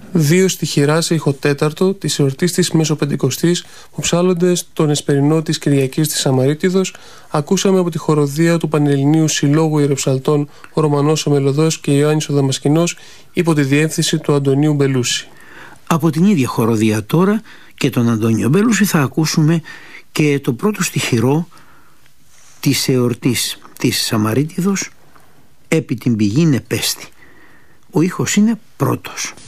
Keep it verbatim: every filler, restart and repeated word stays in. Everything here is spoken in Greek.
Δύο στιχηρά σε ηχοτέταρτο της εορτής της Μεσοπεντηκοστής που ψάλλονται στον εσπερινό της Κυριακής της Σαμαρίτιδος, ακούσαμε από τη χοροδία του Πανελληνίου Συλλόγου Ιεροψαλτών ο Ρωμανός ο Μελωδός και Ιωάννης ο Δαμασκηνός υπό τη διεύθυνση του Αντωνίου Μπελούση. Από την ίδια χοροδία τώρα και τον Αντώνιο Μπελούση θα ακούσουμε και το πρώτο στιχηρό της εορτής της Σαμαρίτιδος, «Επί την πηγήν επέστη». Ο ήχος είναι πρώτος.